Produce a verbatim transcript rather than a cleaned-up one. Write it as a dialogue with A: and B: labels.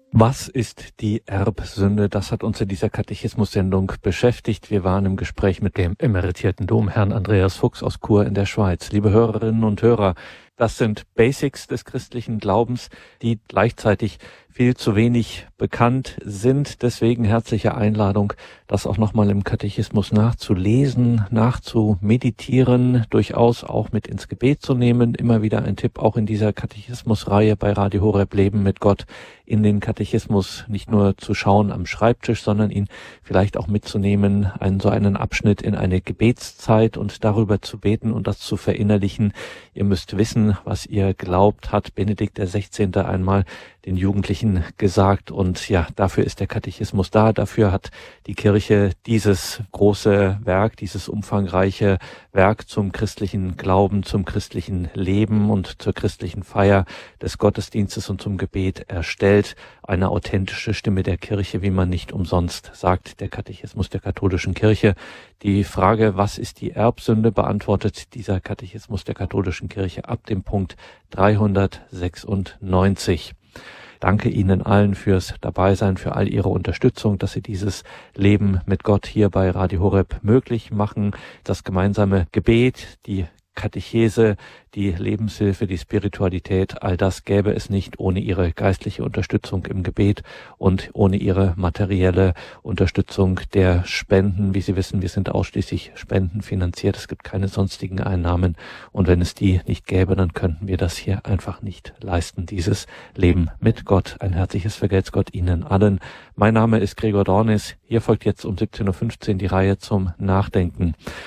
A: Was ist die Erbsünde? Das hat uns in dieser Katechismus-Sendung beschäftigt. Wir waren im Gespräch mit dem emeritierten Domherrn Andreas Fuchs aus Chur in der Schweiz. Liebe Hörerinnen und Hörer, das sind Basics des christlichen Glaubens, die gleichzeitig viel zu wenig bekannt sind. Deswegen herzliche Einladung, das auch nochmal im Katechismus nachzulesen, nachzumeditieren, durchaus auch mit ins Gebet zu nehmen. Immer wieder ein Tipp auch in dieser Katechismusreihe bei Radio Horeb Leben mit Gott, in den Katechismus nicht nur zu schauen am Schreibtisch, sondern ihn vielleicht auch mitzunehmen, einen so einen Abschnitt in eine Gebetszeit und darüber zu beten und das zu verinnerlichen. Ihr müsst wissen, was ihr glaubt, hat Benedikt der Sechzehnte einmal den Jugendlichen gesagt. Und ja, dafür ist der Katechismus da. Dafür hat die Kirche dieses große Werk, dieses umfangreiche Werk zum christlichen Glauben, zum christlichen Leben und zur christlichen Feier des Gottesdienstes und zum Gebet erstellt. Eine authentische Stimme der Kirche, wie man nicht umsonst sagt, der Katechismus der katholischen Kirche. Die Frage, was ist die Erbsünde, beantwortet dieser Katechismus der katholischen Kirche ab dem Punkt dreihundertsechsundneunzig. Danke Ihnen allen fürs Dabeisein, für all Ihre Unterstützung, dass Sie dieses Leben mit Gott hier bei Radio Horeb möglich machen. Das gemeinsame Gebet, die Katechese, die Lebenshilfe, die Spiritualität, all das gäbe es nicht ohne Ihre geistliche Unterstützung im Gebet und ohne Ihre materielle Unterstützung der Spenden. Wie Sie wissen, wir sind ausschließlich spendenfinanziert. Es gibt keine sonstigen Einnahmen. Und wenn es die nicht gäbe, dann könnten wir das hier einfach nicht leisten, dieses Leben mit Gott. Ein herzliches Vergelt's Gott Ihnen allen. Mein Name ist Gregor Dornis. Hier folgt jetzt um siebzehn Uhr fünfzehn die Reihe zum Nachdenken.